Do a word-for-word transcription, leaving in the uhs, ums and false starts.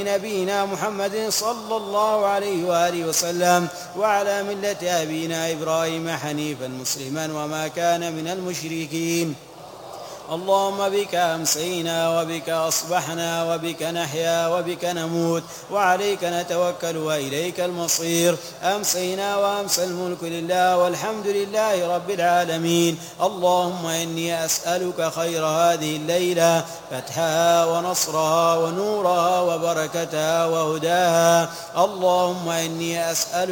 نبينا محمد صلى الله عليه وآله وسلم وعلى ملة أبينا إبراهيم حنيفا مسلما وما كان من المشركين. اللهم بك أمسينا وبك أصبحنا وبك نحيا وبك نموت وعليك نتوكل وإليك المصير. أمسينا وأمسى الملك لله والحمد لله رب العالمين. اللهم إني أسألك خير هذه الليلة، فتحها ونصرها ونورها وبركتها وهداها. اللهم إني أسألك